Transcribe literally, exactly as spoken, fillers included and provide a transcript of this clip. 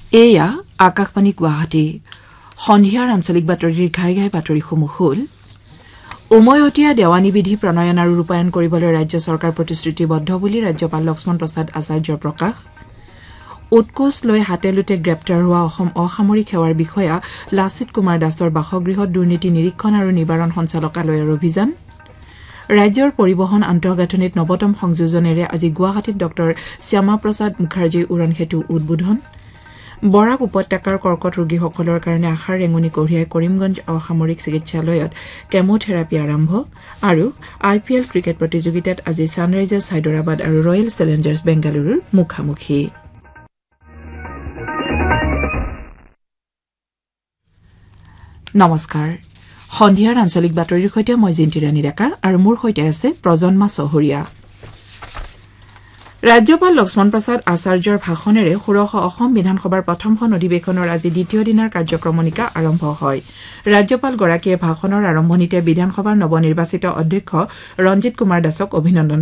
এয়া আকাশবাণী গুৱাহাটী সন্ধিয়াৰ আঞ্চলিক বাতৰিৰ ঘাই ঘাই বাতৰিসমূহ হ'ল উমৈহতীয়া দেৱানী বিধি প্ৰণয়ন আৰু ৰূপায়ণ কৰিবলৈ ৰাজ্য চৰকাৰ প্ৰতিশ্ৰুতিবদ্ধ বুলি ৰাজ্যপাল লক্ষ্মণ প্ৰসাদ আচাৰ্যৰ প্ৰকাশ উৎকোচ লৈ হাতে লোটে গ্ৰেপ্তাৰ হোৱা অসম অসামৰিক সেৱাৰ বিষয়া লাচিত কুমাৰ দাসৰ বাসগৃহত দুৰ্নীতি নিৰীক্ষণ আৰু নিবাৰণ সঞ্চালকালয়ৰ অভিযান ৰাজ্যৰ পৰিবহন আন্তঃগাঁথনিত নৱতম সংযোজনেৰে আজি গুৱাহাটীত ডক্টৰ শ্যামা প্ৰসাদ মুখাৰ্জী উৰণ সেতু উদ্বোধন বৰাক উপত্যকাৰ কৰ্কট ৰোগীসকলৰ কাৰণে আশাৰ ৰেঙনি কঢ়িয়াই কৰিমগঞ্জ অসামৰিক চিকিৎসালয়ত কেমোথেৰাপি আৰম্ভ আৰু আই পি এল ক্ৰিকেট প্ৰতিযোগিতাত আজি ছানৰাইজাৰ্ছ হায়দৰাবাদ আৰু ৰয়েল চেলেঞ্জাৰ্ছ বেংগালুৰুৰ মুখামুখি নমস্কাৰ সন্ধিয়াৰ আঞ্চলিক বাতৰিৰ সৈতে মই জিন্তিৰাণী ডেকা আৰু মোৰ সৈতে আছে প্ৰজন্মা চহৰীয়া ৰাজ্যপাল লক্ষ্মণ প্ৰসাদ আচাৰ্যৰ ভাষণেৰে ষোড়শ অসম বিধানসভাৰ প্ৰথমখন অধিৱেশনৰ আজি দ্বিতীয় দিনাৰ কাৰ্যক্ৰমণিকা আৰম্ভ হয় ৰাজ্যপালগৰাকীয়ে ভাষণৰ আৰম্ভণিতে বিধানসভাৰ নৱনিৰ্বাচিত অধ্যক্ষ ৰঞ্জিত কুমাৰ দাসক অভিনন্দন